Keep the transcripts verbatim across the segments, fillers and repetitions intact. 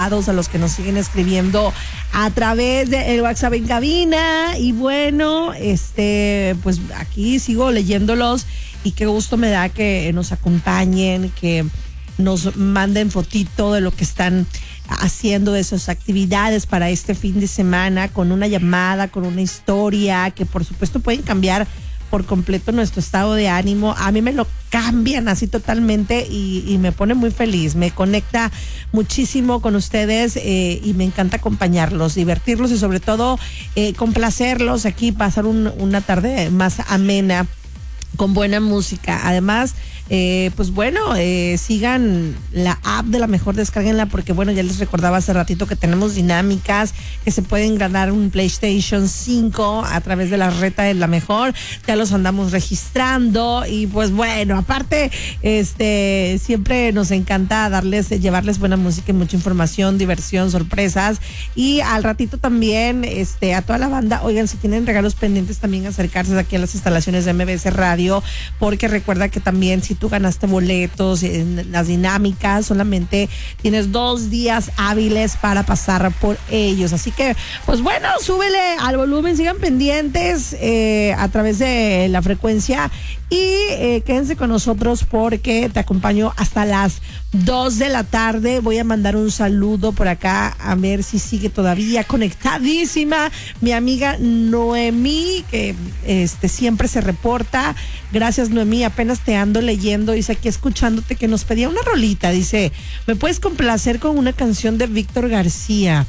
invitados, a los que nos siguen escribiendo a través del WhatsApp en cabina. Y bueno, este, pues aquí sigo leyéndolos y qué gusto me da que nos acompañen, que nos manden fotito de lo que están haciendo, de sus actividades para este fin de semana, con una llamada, con una historia que por supuesto pueden cambiar por completo nuestro estado de ánimo. A mí me lo cambian así totalmente y, y me pone muy feliz, me conecta muchísimo con ustedes eh, y me encanta acompañarlos, divertirlos y sobre todo eh, complacerlos aquí, pasar un, una tarde más amena con buena música. Además, eh, pues bueno, eh, sigan la app de La Mejor, descárguenla porque bueno, ya les recordaba hace ratito que tenemos dinámicas, que se pueden ganar un PlayStation cinco a través de la reta de La Mejor, ya los andamos registrando y pues bueno, aparte, este, siempre nos encanta darles, llevarles buena música y mucha información, diversión, sorpresas y al ratito también, este, a toda la banda, oigan, si tienen regalos pendientes también acercarse aquí a las instalaciones de M B S Radio, porque recuerda que también si tú ganaste boletos en las dinámicas, solamente tienes dos días hábiles para pasar por ellos. Así que, pues bueno, súbele al volumen, sigan pendientes eh, a través de la frecuencia y eh, quédense con nosotros porque te acompaño hasta las dos de la tarde. Voy a mandar un saludo por acá a ver si sigue todavía conectadísima mi amiga Noemí, que este siempre se reporta. Gracias, Noemí, apenas te ando leyendo, dice aquí escuchándote que nos pedía una rolita, dice, ¿me puedes complacer con una canción de Víctor García?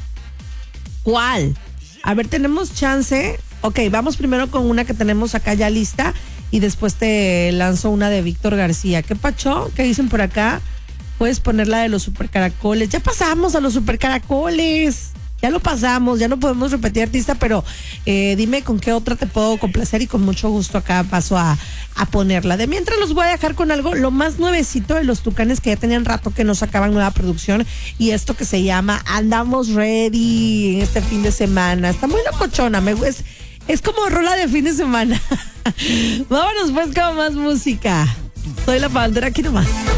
¿Cuál? A ver, tenemos chance. Ok, vamos primero con una que tenemos acá ya lista y después te lanzo una de Víctor García. ¿Qué pacho? ¿Qué dicen por acá? Puedes poner la de los supercaracoles. Ya pasamos a los supercaracoles. Ya lo pasamos, ya no podemos repetir artista, pero eh, dime con qué otra te puedo complacer y con mucho gusto acá paso a, a ponerla. De mientras los voy a dejar con algo, lo más nuevecito de los Tucanes, que ya tenían rato que no sacaban nueva producción, y esto que se llama Andamos Ready en este fin de semana. Está muy locochona, me es, es como rola de fin de semana. Vámonos pues con más música. Soy La Pantera, aquí nomás.